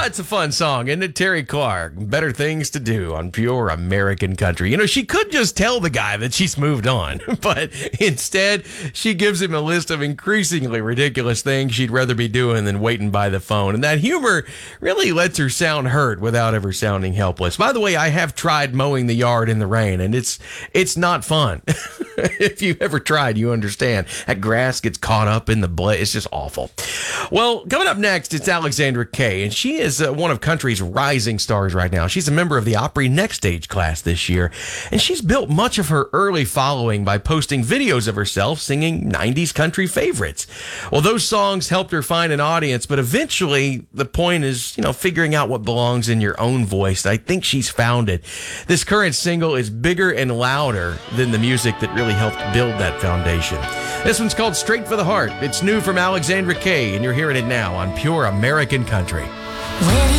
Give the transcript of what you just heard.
It's a fun song, isn't it? Terry Clark, Better Things to Do on Pure American Country. You know, she could just tell the guy that she's moved on, but instead she gives him a list of increasingly ridiculous things she'd rather be doing than waiting by the phone. And that humor really lets her sound hurt without ever sounding helpless. By the way, I have tried mowing the yard in the rain, and it's not fun. If you've ever tried, you understand. That grass gets caught up in the blade. It's just awful. Well, coming up next, it's Alexandra Kay, and she is one of country's rising stars right now. She's a member of the Opry Next Stage class this year, and she's built much of her early following by posting videos of herself singing 90s country favorites. Well, those songs helped her find an audience, but eventually the point is, figuring out what belongs in your own voice. I think she's found it. This current single is bigger and louder than the music that really helped build that foundation. This one's called Straight for the Heart. It's new from Alexandra Kay, and you're hearing it now on Pure American Country.